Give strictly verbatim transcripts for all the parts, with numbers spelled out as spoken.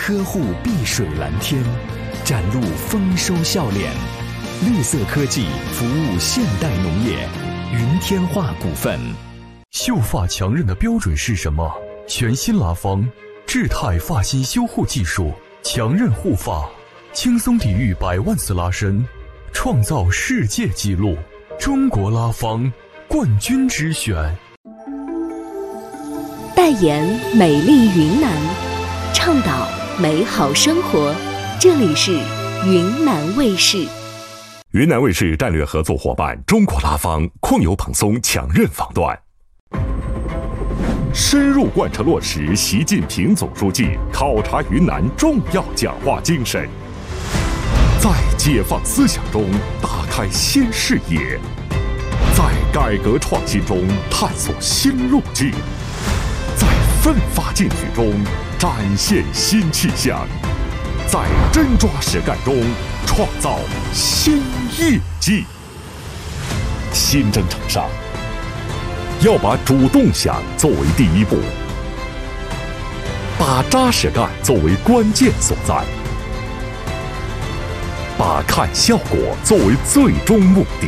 呵护碧水蓝天，展露丰收笑脸。绿色科技服务现代农业，云天化股份。 秀发强韧的标准是什么？全新拉芳智泰发型修护技术，强韧护发，轻松抵御百万次拉伸，创造世界纪录。中国拉芳冠军之选。 代言美丽云南，倡导美好生活。这里是云南卫视。 云南卫视战略合作伙伴中国拉芳控油蓬松强韧防断，深入贯彻落实习近平总书记考察云南重要讲话精神，在解放思想中打开新视野，在改革创新中探索新路径，在奋发进取中展现新气象，在真抓实干中创造新业绩。新征程上，要把主动想作为第一步，把扎实干作为关键所在，把看效果作为最终目的。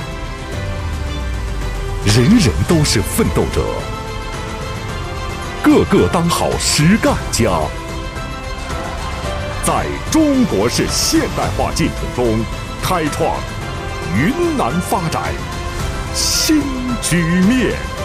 人人都是奋斗者，个个当好实干家。在中国式现代化进程中，开创云南发展新局面。